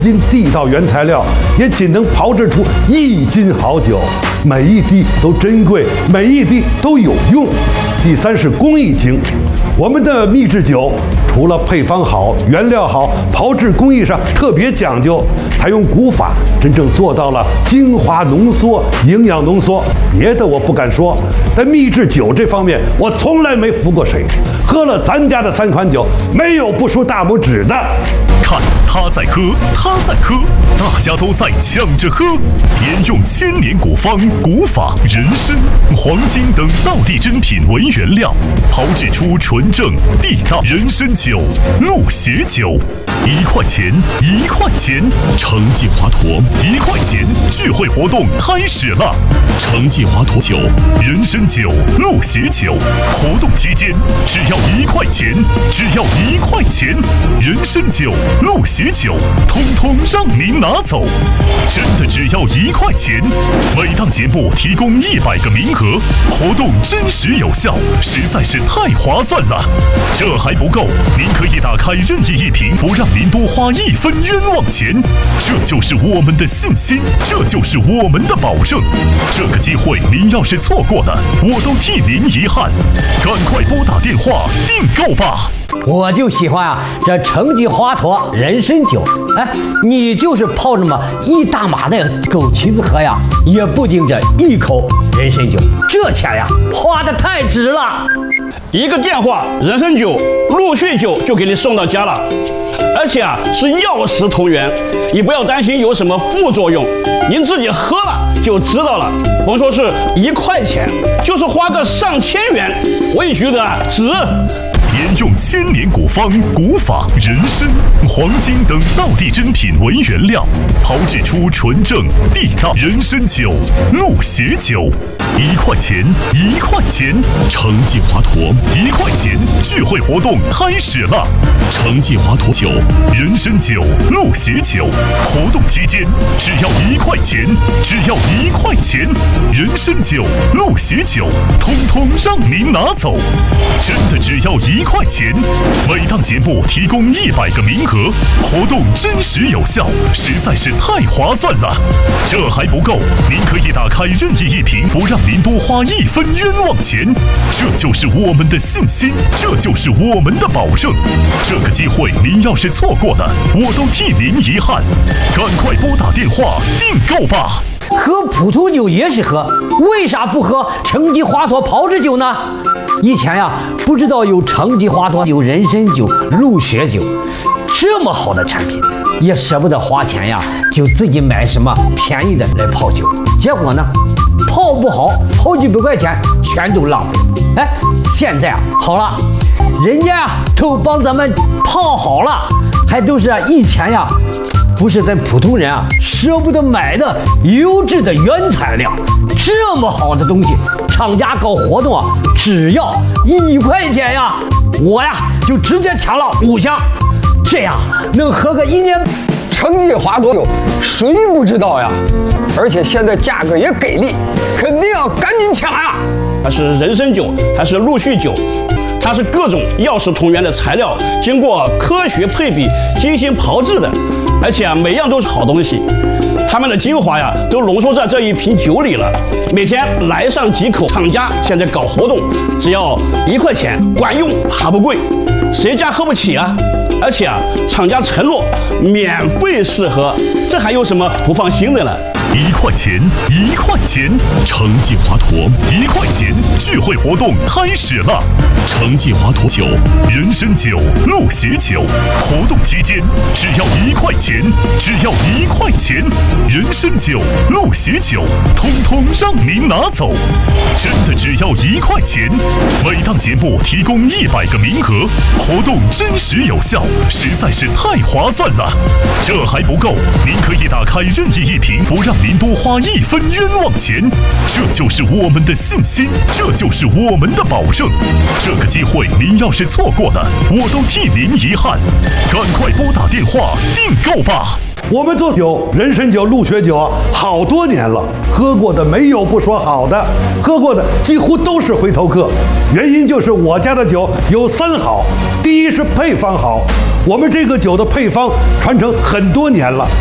斤地道原材料，也仅能炮制出1斤好酒，每一滴都珍贵，每一滴都有用。第三是工艺精，我们的秘制酒除了配方好、原料好，炮制工艺上特别讲究，采用古法，真正做到了精华浓缩、营养浓缩。别的我不敢说，在秘制酒这方面，我从来没服过谁。喝了咱家的3款酒，没有不竖大拇指的。 看他在喝，他在喝，大家都在抢着喝。沿用1000年古方、古法、人参、黄金等道地珍品为原料，炮制出纯正地道人参酒、鹿血酒。1块钱，1块钱，成绩华佗1块钱聚会活动开始了。成绩华佗酒、人参酒、鹿血酒，活动期间只要1块钱，只要1块钱，人参酒、鹿血酒，通通让您拿走，真的只要1块钱。每档节目提供100个名额，活动真实有效，实在是太划算了。这还不够，您可以打开任意一瓶，不让您多花1分冤枉钱。这就是我们的信心，这就是我们的保证。这个机会您要是错过了，我都替您遗憾。赶快拨打电话订购吧。 我就喜欢这成绩华佗人参酒，你就是泡这么1大马的枸杞子喝呀，也不仅这1口人参酒，这钱呀花得太值了。 1个电话，人参酒、鹿血酒就给你送到家了，而且是药食同源，你不要担心有什么副作用，您自己喝了就知道了。甭说是1块钱，就是花个上千元，我也觉得值。 沿用1000年古方、古法、人参、黄金等道地珍品为原料，炮制出纯正地道人参酒、鹿血酒。1块钱，1块钱，成绩华佗1块钱聚会活动开始了。成绩华佗酒、人参酒、鹿血酒，活动期间只要1块钱，只要1块钱，人参酒、鹿血酒，通通让您拿走，真的只要1块钱。每档节目提供100个名额，活动真实有效，实在是太划算了。这还不够，您可以打开任意一瓶，不让您多花1分冤枉钱。这就是我们的信心，这就是我们的保证。这个机会您要是错过了，我都替您遗憾。赶快拨打电话订购吧。 喝普通酒也是喝，为啥不喝成绩华佗炮制酒呢？以前呀，不知道有成绩华佗酒、人参酒、鹿血酒这么好的产品，也舍不得花钱呀，就自己买什么便宜的来泡酒。结果呢，泡不好，好几百块钱全都浪费。现在好了，人家都帮咱们泡好了，还都是以前呀，不是咱普通人舍不得买的优质的原材料。这么好的东西，厂家搞活动只要1块钱呀，我就直接抢了5箱，这样能喝个1年。 成绩华佗酒谁不知道呀？而且现在价格也给力，肯定要赶紧抢呀！ 它是人参酒还是鹿血酒？它是各种药食同源的材料，经过科学配比、精心炮制的，而且每样都是好东西。他们的精华都浓缩在这一瓶酒里了。每天来上几口，厂家现在搞活动，只要1块钱，管用还不贵，谁家喝不起啊？而且厂家承诺免费试喝，这还有什么不放心的呢 ？1块钱，1块钱，成绩华佗1块钱聚会活动开始了。成绩华佗酒、人参酒、鹿血酒，活动期间只要1块钱，只要1块钱，人参酒、鹿血酒，通通让您拿走，真的只要1块钱。每档节目提供100个名额，活动真实有效，实在是太划算了。这还不够，您可以打开任意一瓶，不让您多花1分冤枉钱。这就是我们的信心，这就是我们的保证。这个机会您要是错过了，我都替您遗憾。赶快拨打电话订购吧。 我们做酒，人参酒、鹿血酒好多年了，喝过的没有不说好的，喝过的几乎都是回头客。原因就是我家的酒有3好：第第一是配方好，我们这个酒的配方传承很多年了，